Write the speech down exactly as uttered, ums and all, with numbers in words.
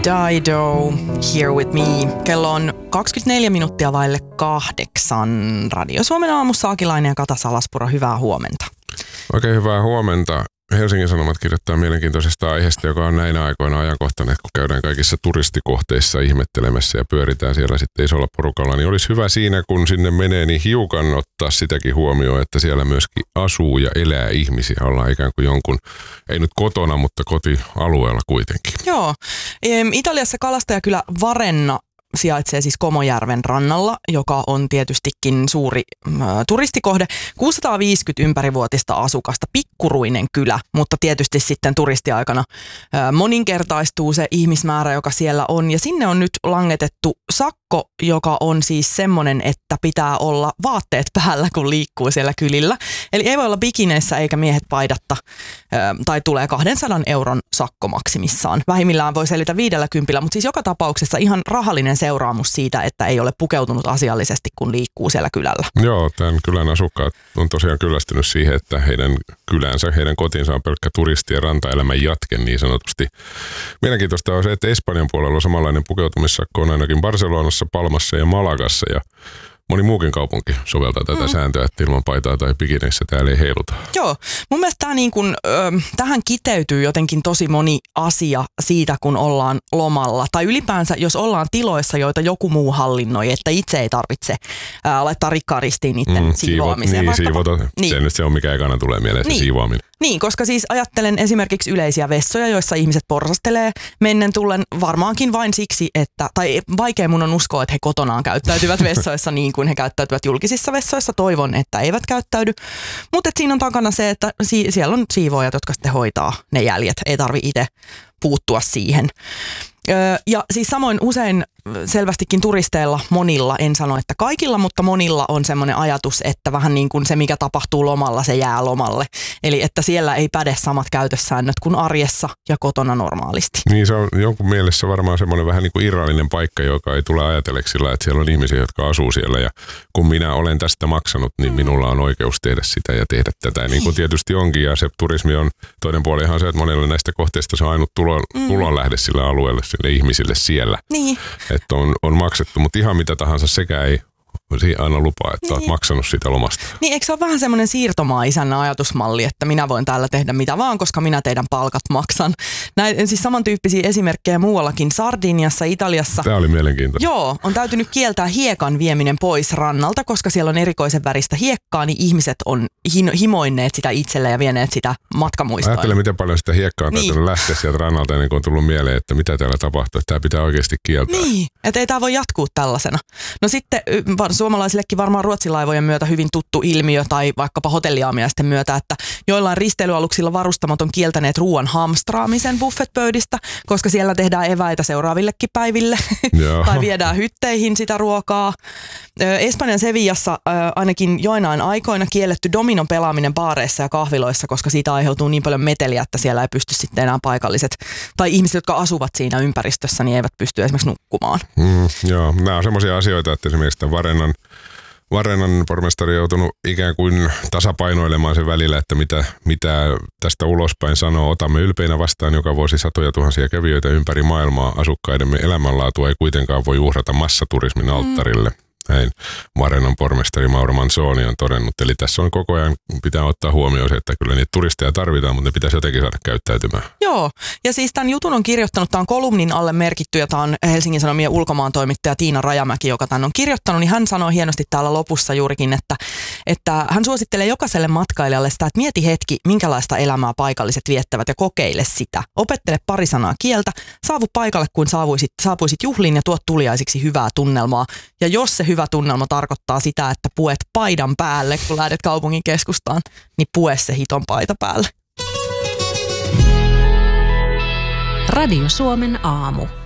Dido, Here With Me. Kello on kaksikymmentäneljä minuuttia vaille kahdeksan. Radio Suomen aamussa Akilainen ja Kata Salaspuro, hyvää huomenta. Oikein hyvää huomenta. Helsingin Sanomat kirjoittaa mielenkiintoisesta aiheesta, joka on näinä aikoina ajankohtainen, kun käydään kaikissa turistikohteissa ihmettelemässä ja pyöritään siellä sitten isolla porukalla, niin olisi hyvä siinä, kun sinne menee, niin hiukan ottaa sitäkin huomioon, että siellä myöskin asuu ja elää ihmisiä. Ollaan ikään kuin jonkun, ei nyt kotona, mutta kotialueella kuitenkin. Joo. Italiassa kalastajakylä Varenna sijaitsee siis Komojärven rannalla, joka on tietystikin suuri äh, turistikohde. kuusisataaviisikymmentä ympärivuotista asukasta, pikkuruinen kylä, mutta tietysti sitten turistiaikana äh, moninkertaistuu se ihmismäärä, joka siellä on. Ja sinne on nyt langetettu sakko, joka on siis semmoinen, että pitää olla vaatteet päällä, kun liikkuu siellä kylillä. Eli ei voi olla bikineissä eikä miehet paidatta, äh, tai tulee kahdensadan euron sakko maksimissaan. Vähimmillään voi selvitä viidellä kympillä, mutta siis joka tapauksessa ihan rahallinen seuraamus siitä, että ei ole pukeutunut asiallisesti, kun liikkuu siellä kylällä. Joo, tämän kylän asukkaat on tosiaan kyllästynyt siihen, että heidän kylänsä, heidän kotinsa on pelkkä turisti- ja rantaelämän jatke niin sanotusti. Mielenkiintoista on se, että Espanjan puolella on samanlainen pukeutumissakko on ainakin Barcelonassa, Palmassa ja Malagassa, ja moni muukin kaupunki soveltaa tätä mm. sääntöä, että ilman paitaa tai bikineissä täällä ei heiluta. Joo, mun mielestä tää niin kun, ö, tähän kiteytyy jotenkin tosi moni asia siitä, kun ollaan lomalla. Tai ylipäänsä, jos ollaan tiloissa, joita joku muu hallinnoi, että itse ei tarvitse ää, laittaa rikkaa ristiin niiden mm, siivoamiseen. Niin, siivota. Niin. Se nyt se on, mikä ekana tulee mieleen, niin. se siivoaminen. Niin, koska siis ajattelen esimerkiksi yleisiä vessoja, joissa ihmiset porsastelee mennen tullen varmaankin vain siksi, että, tai vaikea mun on uskoa, että he kotonaan käyttäytyvät vessoissa niin kuin he käyttäytyvät julkisissa vessoissa. Toivon, että eivät käyttäydy. Mutta siinä on takana se, että si- siellä on siivoojat, jotka sitten hoitaa ne jäljet. Ei tarvitse itse puuttua siihen. Öö, ja siis samoin usein selvästikin turisteilla, monilla, en sano, että kaikilla, mutta monilla on semmoinen ajatus, että vähän niin kuin se, mikä tapahtuu lomalla, se jää lomalle. Eli että siellä ei päde samat käytössäännöt kuin arjessa ja kotona normaalisti. Niin, se on jonkun mielessä varmaan semmoinen vähän niin kuin irrallinen paikka, joka ei tule ajatelleeksi sillä, että siellä on ihmisiä, jotka asuu siellä, ja kun minä olen tästä maksanut, niin minulla on oikeus tehdä sitä ja tehdä tätä. Ja niin kuin tietysti onkin, ja se turismi on toinen puoli ihan se, että monella näistä kohteista se on ainut tulon, mm. tulonlähde sille alueelle, sille ihmisille siellä. Niin. Että on, on maksettu, mutta ihan mitä tahansa sekä ei aina lupaa, että niin. Olet maksanut sitä lomasta. Niin, eikö se ole vähän semmoinen siirtomaa-isännän ajatusmalli, että minä voin täällä tehdä mitä vaan, koska minä teidän palkat maksan. Näin, siis samantyyppisiä esimerkkejä muuallakin. Sardiniassa, Italiassa. Tämä oli mielenkiintoista. Joo, on täytynyt kieltää hiekan vieminen pois rannalta, koska siellä on erikoisen väristä hiekkaa, niin ihmiset on himoinneet sitä itselle ja vieneet sitä matkamuistoa. Ajattele, miten paljon sitä hiekkaa on täytynyt niin. lähteä sieltä rannalta, niin kun on tullut mieleen, että mitä täällä tapahtuu, että tämä pitää oikeasti kieltää. Niin, että ei tämä voi jatkuu tällaisena. No sitten suomalaisillekin varmaan ruotsilaivojen myötä hyvin tuttu ilmiö tai vaikkapa hotelliaamiaisten myötä, että joillain risteilyaluksilla varustamot on kieltäneet ruoan hamstraamisen buffetpöydistä, koska siellä tehdään eväitä seuraavillekin päiville tai viedään hytteihin sitä ruokaa. Espanjan Sevillassa ainakin joinain aikoina kielletty dominon pelaaminen baareissa ja kahviloissa, koska siitä aiheutuu niin paljon meteliä, että siellä ei pysty sitten enää paikalliset tai ihmiset, jotka asuvat siinä ympäristössä, niin eivät pysty esimerkiksi nukkumaan. Mm, joo, nämä on semmoisia asioita, että esimerkiksi tämän Varennan Varennan pormestari on joutunut ikään kuin tasapainoilemaan sen välillä, että mitä, mitä tästä ulospäin sanoo. Otamme ylpeinä vastaan joka vuosi satoja tuhansia kävijöitä ympäri maailmaa. Asukkaidemme elämänlaatua ei kuitenkaan voi uhrata massaturismin alttarille. Mm. Näin Varennan pormestari Mauro Manzoni on todennut. Eli tässä on koko ajan, pitää ottaa huomioon se, että kyllä niitä turisteja tarvitaan, mutta ne pitäisi jotenkin saada käyttäytymään. Joo, ja siis tämän jutun on kirjoittanut, tämä on kolumnin alle merkitty, ja tämä on Helsingin Sanomien ulkomaan toimittaja Tiina Rajamäki, joka tämän on kirjoittanut, niin hän sanoo hienosti täällä lopussa juurikin, että, että hän suosittelee jokaiselle matkailijalle sitä, että mieti hetki, minkälaista elämää paikalliset viettävät ja kokeile sitä. Opettele pari sanaa kieltä, saavu paikalle kuin saavuisit, saapuisit juhliin ja tuot tuliaisiksi hyvää tunnelmaa. Ja jos se hyvä tunnelma tarkoittaa sitä, että puet paidan päälle, kun lähdet kaupungin keskustaan, niin pue se hiton paita päälle. Radio Suomen aamu.